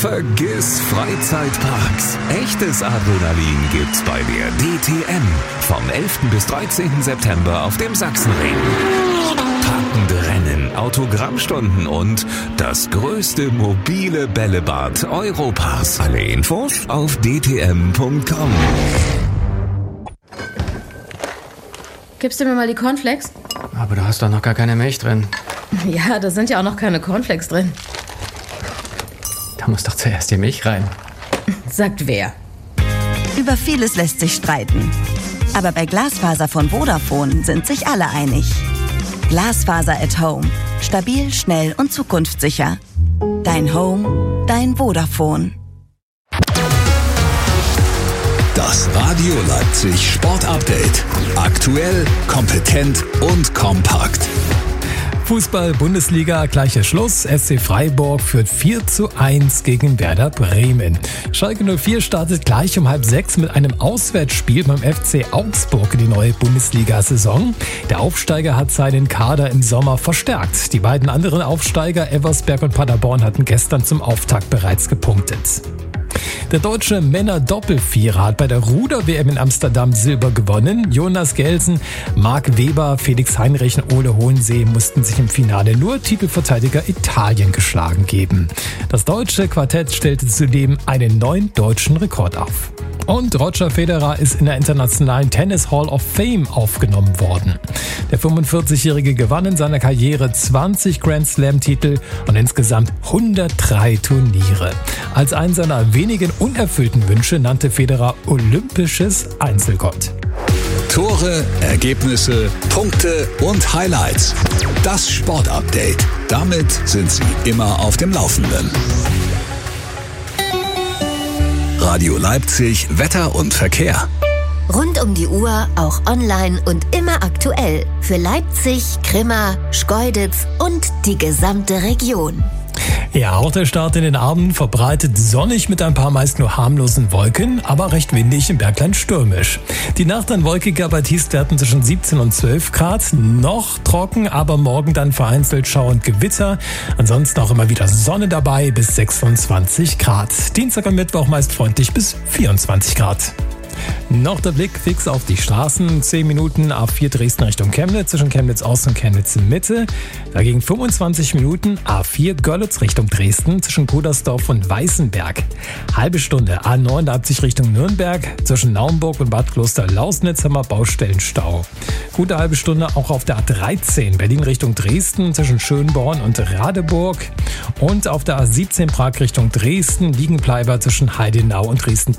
Vergiss Freizeitparks. Echtes Adrenalin gibt's bei der DTM. Vom 11. bis 13. September auf dem Sachsenring. Packende Rennen, Autogrammstunden und das größte mobile Bällebad Europas. Alle Infos auf dtm.com. Gibst du mir mal die Cornflakes? Aber da hast doch noch gar keine Milch drin. Ja, da sind ja auch noch keine Cornflakes drin. Da muss doch zuerst die Milch rein. Sagt wer? Über vieles lässt sich streiten. Aber bei Glasfaser von Vodafone sind sich alle einig. Glasfaser at Home. Stabil, schnell und zukunftssicher. Dein Home, dein Vodafone. Das Radio Leipzig Sport Update. Aktuell, kompetent und kompakt. Fußball-Bundesliga, gleicher Schluss. SC Freiburg führt 4:1 gegen Werder Bremen. Schalke 04 startet gleich um 5:30 mit einem Auswärtsspiel beim FC Augsburg in die neue Bundesliga-Saison. Der Aufsteiger hat seinen Kader im Sommer verstärkt. Die beiden anderen Aufsteiger, Elversberg und Paderborn, hatten gestern zum Auftakt bereits gepunktet. Der deutsche Männer-Doppelvierer hat bei der Ruder-WM in Amsterdam Silber gewonnen. Jonas Gelsen, Marc Weber, Felix Heinrich und Ole Hohensee mussten sich im Finale nur Titelverteidiger Italien geschlagen geben. Das deutsche Quartett stellte zudem einen neuen deutschen Rekord auf. Und Roger Federer ist in der internationalen Tennis Hall of Fame aufgenommen worden. Der 45-Jährige gewann in seiner Karriere 20 Grand Slam-Titel und insgesamt 103 Turniere. Als einen seiner wenigen unerfüllten Wünsche nannte Federer olympisches Einzelgold. Tore, Ergebnisse, Punkte und Highlights. Das Sportupdate. Damit sind Sie immer auf dem Laufenden. Radio Leipzig, Wetter und Verkehr. Rund um die Uhr, auch online und immer aktuell. Für Leipzig, Grimma, Schkeuditz und die gesamte Region. Ja, auch der Start in den Abend verbreitet sonnig mit ein paar meist nur harmlosen Wolken, aber recht windig, im Bergland stürmisch. Die Nacht dann wolkiger bei Tiefstwerten zwischen 17 und 12 Grad. Noch trocken, aber morgen dann vereinzelt Schauer und Gewitter. Ansonsten auch immer wieder Sonne dabei bis 26 Grad. Dienstag und Mittwoch meist freundlich bis 24 Grad. Noch der Blick fix auf die Straßen. 10 Minuten A4 Dresden Richtung Chemnitz, zwischen Chemnitz Ost und Chemnitz Mitte. Dagegen 25 Minuten A4 Görlitz Richtung Dresden, zwischen Kudersdorf und Weißenberg. Halbe Stunde A9 Leipzig Richtung Nürnberg, zwischen Naumburg und Bad Kloster-Lausnitz haben wir Baustellenstau. Gute halbe Stunde auch auf der A13 Berlin Richtung Dresden, zwischen Schönborn und Radeburg. Und auf der A17 Prag Richtung Dresden, Liegenbleiber zwischen Heidenau und Dresden.